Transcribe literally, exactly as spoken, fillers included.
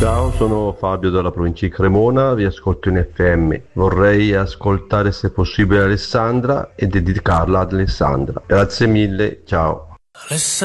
Ciao, sono Fabio dalla provincia di Cremona, vi ascolto in F M. Vorrei ascoltare se possibile Alessandra e dedicarla ad Alessandra. Grazie mille, ciao.